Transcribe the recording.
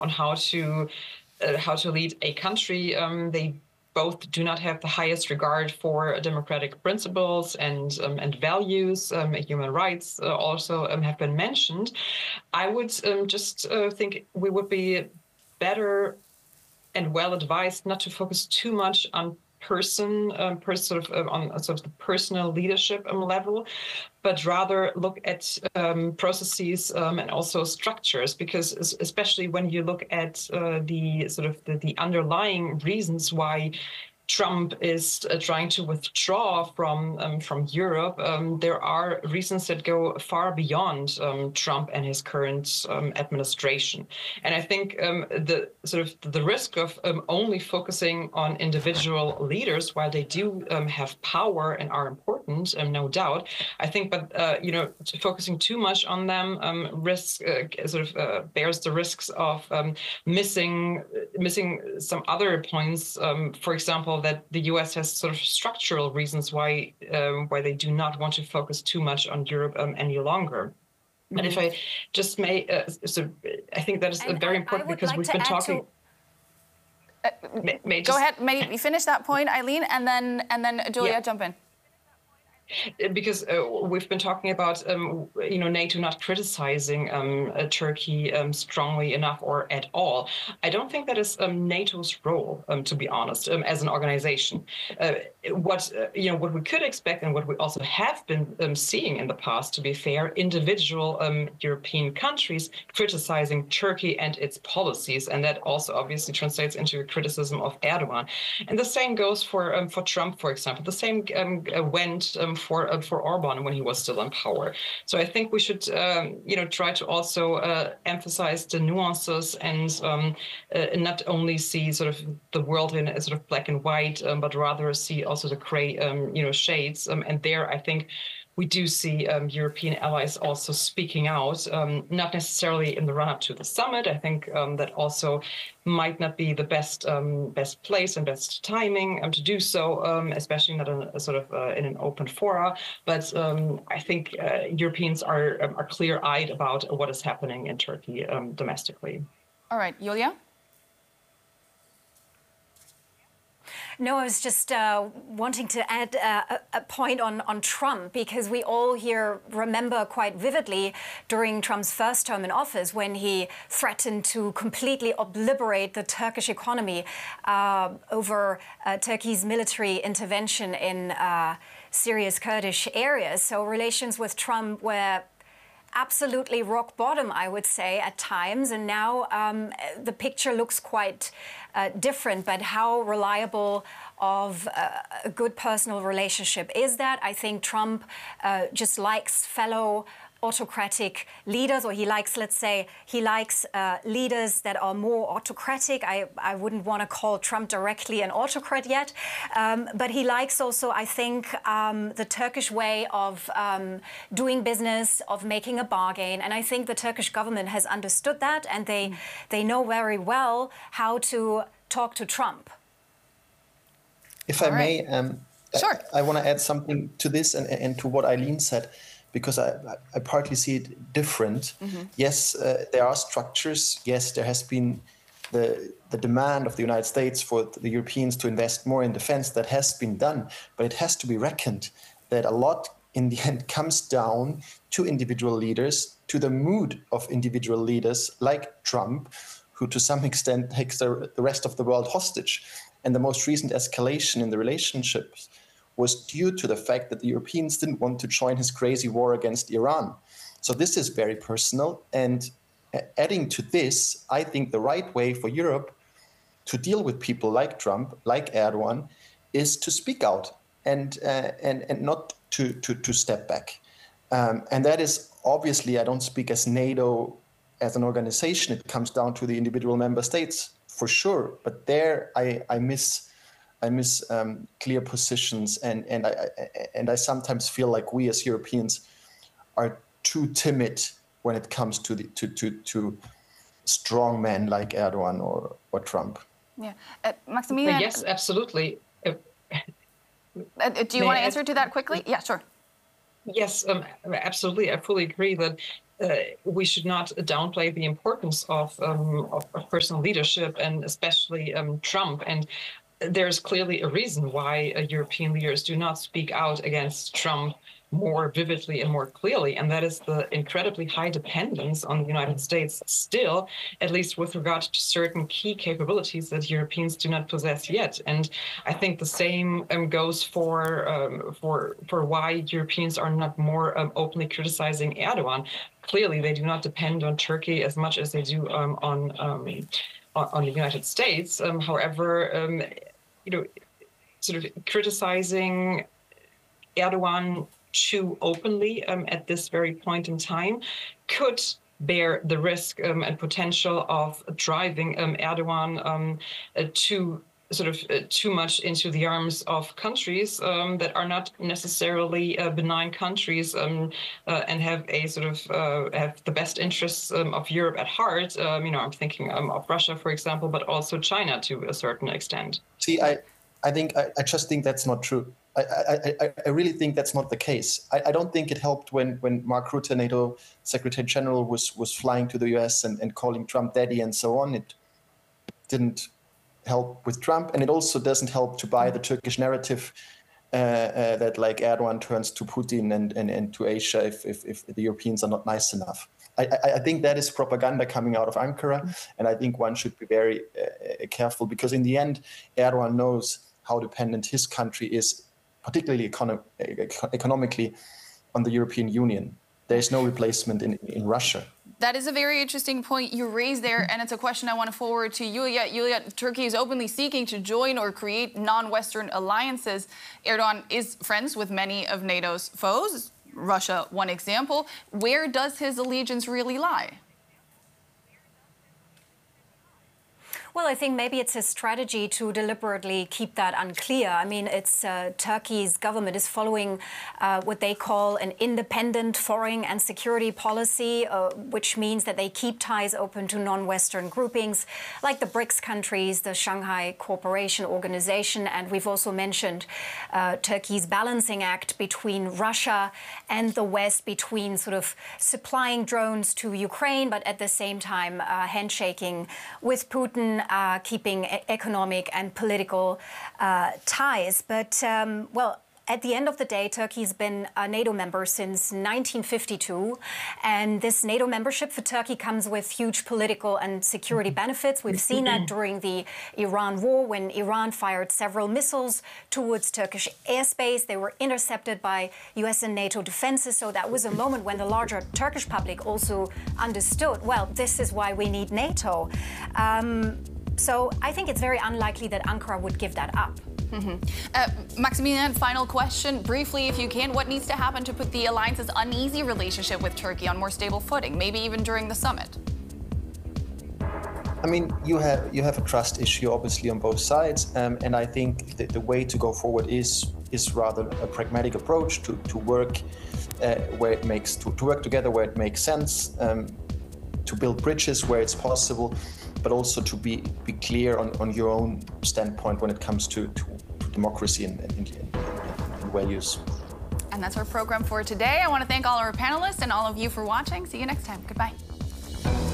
how to lead a country. They both do not have the highest regard for democratic principles and values. Human rights also have been mentioned. I would just think we would be better and well advised not to focus too much on on sort of the personal leadership level, but rather look at processes and also structures, because especially when you look at the underlying reasons why Trump is trying to withdraw from Europe, there are reasons that go far beyond Trump and his current administration. And I think the risk of only focusing on individual leaders, while they do have power and are important, no doubt, I think, but focusing too much on them bears the risks of missing some other points. For example, that the U.S. has sort of structural reasons why they do not want to focus too much on Europe any longer. Mm-hmm. And if I just may, I think that is very important, because we've been talking. Go ahead. Maybe finish that point, Eileen, and then Julia, jump in. Because we've been talking about NATO not criticizing Turkey strongly enough or at all. I don't think that is NATO's role, to be honest, as an organization. What we could expect, and what we also have been seeing in the past, to be fair, individual European countries criticizing Turkey and its policies, and that also obviously translates into a criticism of Erdogan. And the same goes for Trump, for example. The same went for Orban when he was still in power. So I think we should, try to also emphasize the nuances and not only see sort of the world in sort of black and white, but rather see also the gray, shades. And there, I think we do see European allies also speaking out, not necessarily in the run-up to the summit. I think that also might not be the best place and best timing to do so, especially not in in an open fora. But I think Europeans are clear-eyed about what is happening in Turkey domestically. All right, Julia? No, I was just wanting to add a point on Trump, because we all here remember quite vividly during Trump's first term in office when he threatened to completely obliterate the Turkish economy over Turkey's military intervention in Syria's Kurdish areas. So relations with Trump were absolutely rock bottom, I would say, at times. And now the picture looks quite different. But how reliable of a good personal relationship is that? I think Trump just likes fellow autocratic leaders, or he likes, let's say, leaders that are more autocratic. I wouldn't want to call Trump directly an autocrat yet, but he likes also, I think, the Turkish way of doing business, of making a bargain. And I think the Turkish government has understood that, and they know very well how to talk to Trump. If I may, sure. I want to add something to this and to what Eileen said, because I partly see it different. Mm-hmm. Yes, there are structures. Yes, there has been the demand of the United States for the Europeans to invest more in defense. That has been done, but it has to be reckoned that a lot in the end comes down to individual leaders, to the mood of individual leaders like Trump, who to some extent takes the rest of the world hostage. And the most recent escalation in the relationships was due to the fact that the Europeans didn't want to join his crazy war against Iran. So this is very personal. And adding to this, I think the right way for Europe to deal with people like Trump, like Erdogan, is to speak out and not to step back. And that is obviously, I don't speak as NATO as an organization. It comes down to the individual member states for sure. But there I miss clear positions, and I sometimes feel like we as Europeans are too timid when it comes to strong men like Erdogan or Trump. Yeah, Maximilian. Yes, absolutely. Do you want to answer to that quickly? Yeah, sure. Yes, absolutely. I fully agree that we should not downplay the importance of personal leadership, and especially Trump. And there's clearly a reason why European leaders do not speak out against Trump more vividly and more clearly, and that is the incredibly high dependence on the United States still, at least with regard to certain key capabilities that Europeans do not possess yet. And I think the same goes for why Europeans are not more openly criticizing Erdogan. Clearly, they do not depend on Turkey as much as they do on the United States. However, sort of criticizing Erdogan too openly at this very point in time could bear the risk and potential of driving Erdogan too much into the arms of countries that are not necessarily benign countries and have a have the best interests of Europe at heart. I'm thinking of Russia, for example, but also China to a certain extent. See, I just think that's not true. I really think that's not the case. I don't think it helped when Mark Rutte, NATO Secretary General, was flying to the US and calling Trump daddy and so on. It didn't help with Trump, and it also doesn't help to buy the Turkish narrative that like Erdogan turns to Putin and to Asia if the Europeans are not nice enough. I think that is propaganda coming out of Ankara, and I think one should be very careful, because in the end, Erdogan knows how dependent his country is, particularly economically, on the European Union. There is no replacement in Russia. That is a very interesting point you raised there, and it's a question I want to forward to Julia. Julia, Turkey is openly seeking to join or create non-Western alliances. Erdogan is friends with many of NATO's foes, Russia one example. Where does his allegiance really lie? Well, I think maybe it's a strategy to deliberately keep that unclear. I mean, it's Turkey's government is following what they call an independent foreign and security policy, which means that they keep ties open to non-Western groupings like the BRICS countries, the Shanghai Cooperation Organization, and we've also mentioned Turkey's balancing act between Russia and the West, between sort of supplying drones to Ukraine, but at the same time handshaking with Putin, keeping economic and political ties. But, well, at the end of the day, Turkey's been a NATO member since 1952, and this NATO membership for Turkey comes with huge political and security benefits. We've seen that during the Iran war, when Iran fired several missiles towards Turkish airspace. They were intercepted by US and NATO defenses, so that was a moment when the larger Turkish public also understood, well, this is why we need NATO. So I think it's very unlikely that Ankara would give that up. Maximilian, final question, briefly if you can. What needs to happen to put the alliance's uneasy relationship with Turkey on more stable footing, maybe even during the summit? I mean, you have a trust issue, obviously, on both sides, and I think that the way to go forward is rather a pragmatic approach to work where it makes to work together where it makes sense, to build bridges where it's possible, but also to be clear on your own standpoint when it comes to democracy and values. And that's our program for today. I want to thank all our panelists and all of you for watching. See you next time. Goodbye.